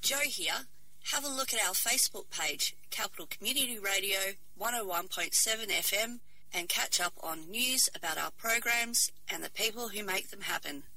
Jo here. Have a look at our Facebook page, Capital Community Radio 101.7 FM, and catch up on news about our programs and the people who make them happen.